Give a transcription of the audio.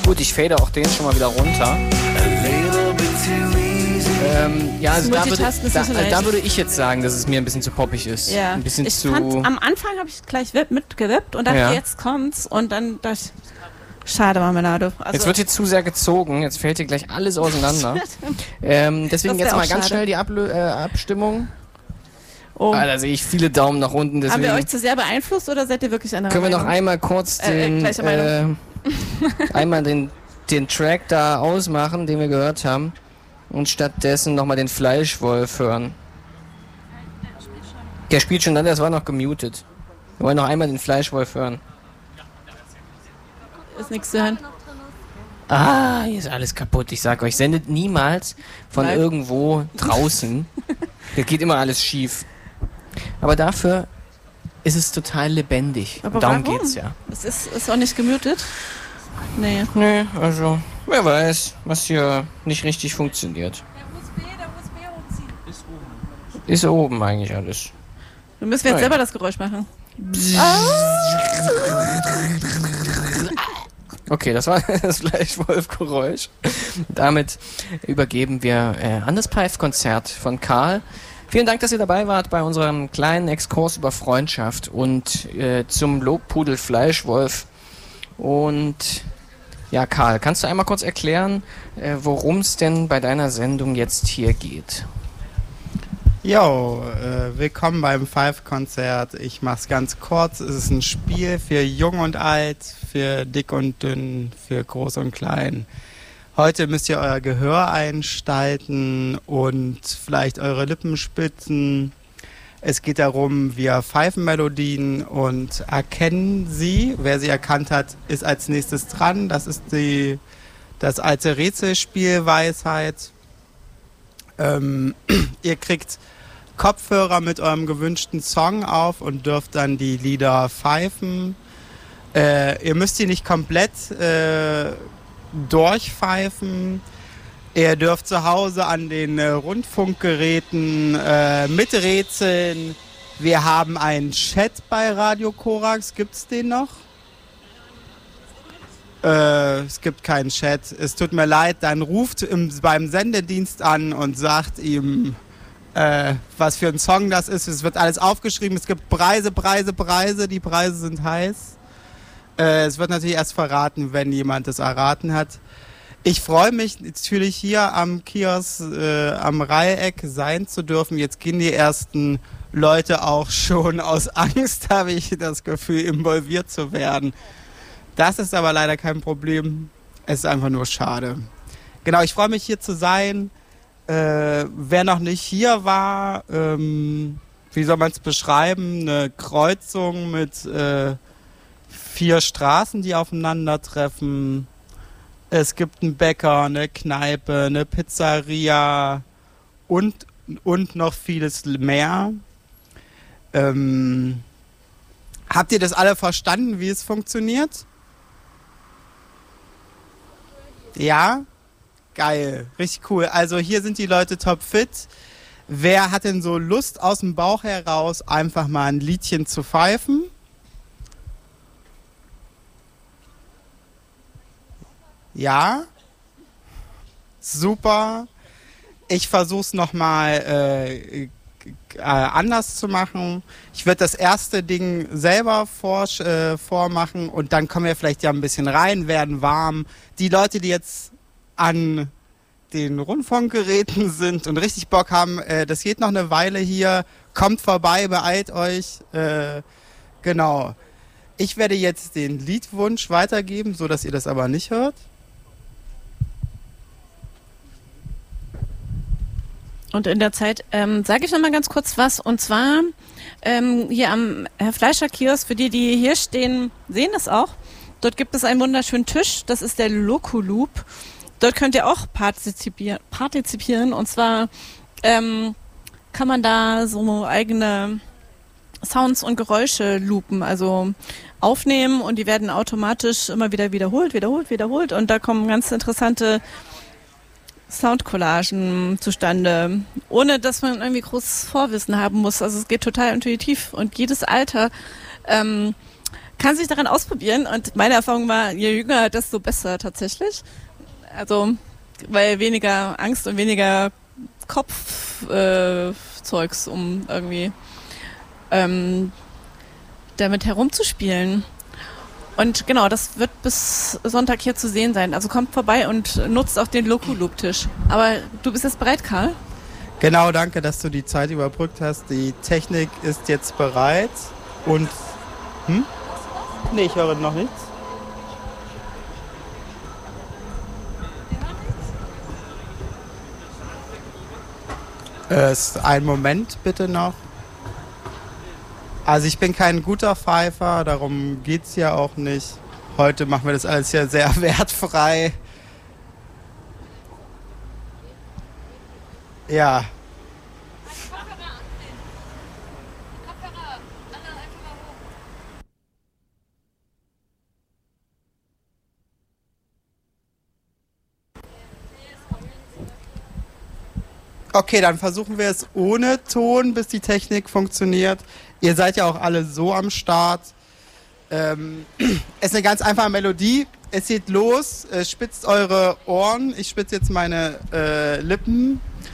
Gut, ich fade auch den schon mal wieder runter. Ja, also da würde ich jetzt sagen, dass es mir ein bisschen zu poppig ist. Ja. Ein bisschen am Anfang habe ich gleich mitgewippt und dachte, jetzt kommt's. Und dann dachte ich, schade, Marmelade. Also jetzt wird hier zu sehr gezogen, jetzt fällt hier gleich alles auseinander. Deswegen jetzt mal ganz schnell die Abstimmung. Oh. Da sehe ich viele Daumen nach unten. Deswegen haben wir euch zu sehr beeinflusst oder seid ihr wirklich an der Können wir noch einmal kurz einmal den Track da ausmachen, den wir gehört haben, und stattdessen nochmal den Fleischwolf hören. Der spielt schon dann, das war noch gemutet. Wir wollen noch einmal den Fleischwolf hören. Ist nichts zu hören. Hier ist alles kaputt. Ich sag euch, sendet niemals von irgendwo draußen. Da geht immer alles schief. Aber dafür ist es total lebendig. Aber darum warum? Geht's ja. Es ist auch nicht gemutet? Nee. Nee, also, wer weiß, was hier nicht richtig funktioniert. Der USB hochziehen. Ist oben eigentlich alles. Wir müssen jetzt selber das Geräusch machen. Okay, das war das Fleischwolf-Geräusch. Damit übergeben wir an das Pfeif-Konzert von Karl. Vielen Dank, dass ihr dabei wart bei unserem kleinen Exkurs über Freundschaft und zum Lobpudel Fleischwolf. Und ja, Karl, kannst du einmal kurz erklären, worum es denn bei deiner Sendung jetzt hier geht? Jo, willkommen beim Pfeif-Konzert. Ich mach's ganz kurz. Es ist ein Spiel für Jung und Alt, für Dick und Dünn, für Groß und Klein. Heute müsst ihr euer Gehör einstalten und vielleicht eure Lippen spitzen. Es geht darum, wir pfeifen Melodien und erkennen sie. Wer sie erkannt hat, ist als nächstes dran. Das ist das alte Rätselspiel Weisheit. Ihr kriegt Kopfhörer mit eurem gewünschten Song auf und dürft dann die Lieder pfeifen. Ihr müsst sie nicht komplett durchpfeifen. Ihr dürft zu Hause an den Rundfunkgeräten miträtseln. Wir haben einen Chat bei Radio Korax. Gibt's den noch? Es gibt keinen Chat. Es tut mir leid. Dann ruft beim Sendedienst an und sagt ihm, was für ein Song das ist. Es wird alles aufgeschrieben. Es gibt Preise. Die Preise sind heiß. Es wird natürlich erst verraten, wenn jemand es erraten hat. Ich freue mich natürlich hier am Kiosk, am Reiheck sein zu dürfen. Jetzt gehen die ersten Leute auch schon aus Angst, habe ich das Gefühl, involviert zu werden. Das ist aber leider kein Problem. Es ist einfach nur schade. Genau, ich freue mich hier zu sein. Wer noch nicht hier war, wie soll man es beschreiben? Eine Kreuzung mit 4 Straßen, die aufeinandertreffen. Es gibt einen Bäcker, eine Kneipe, eine Pizzeria und noch vieles mehr. Habt ihr das alle verstanden, wie es funktioniert? Ja? Geil, richtig cool. Also hier sind die Leute topfit. Wer hat denn so Lust aus dem Bauch heraus, einfach mal ein Liedchen zu pfeifen? Ja? Super. Ich versuche es nochmal anders zu machen. Ich würde das erste Ding selber vormachen und dann kommen wir vielleicht ja ein bisschen rein, werden warm. Die Leute, die jetzt an den Rundfunkgeräten sind und richtig Bock haben, das geht noch eine Weile hier. Kommt vorbei, beeilt euch. Genau. Ich werde jetzt den Liedwunsch weitergeben, so dass ihr das aber nicht hört. Und in der Zeit sage ich noch mal ganz kurz was. Und zwar hier am Herr Fleischer Kiosk, für die hier stehen, sehen es auch. Dort gibt es einen wunderschönen Tisch. Das ist der Loco-Loop. Dort könnt ihr auch partizipieren. Und zwar kann man da so eigene Sounds und Geräusche loopen. Also aufnehmen und die werden automatisch immer wieder wiederholt. Und da kommen ganz interessante Soundcollagen zustande, ohne dass man irgendwie großes Vorwissen haben muss. Also es geht total intuitiv und jedes Alter kann sich daran ausprobieren und meine Erfahrung war, je jünger, desto besser tatsächlich. Also, weil weniger Angst und weniger Kopfzeugs, um irgendwie damit herumzuspielen. Und genau, das wird bis Sonntag hier zu sehen sein. Also kommt vorbei und nutzt auch den Loku-Loop-Tisch. Aber du bist jetzt bereit, Karl? Genau, danke, dass du die Zeit überbrückt hast. Die Technik ist jetzt bereit und... Nee, ich höre noch nichts. Einen Moment bitte noch. Also ich bin kein guter Pfeifer, darum geht's ja auch nicht. Heute machen wir das alles ja sehr wertfrei. Ja. Okay, dann versuchen wir es ohne Ton, bis die Technik funktioniert. Ihr seid ja auch alle so am Start. Es ist eine ganz einfache Melodie. Es geht los, spitzt eure Ohren. Ich spitze jetzt meine Lippen.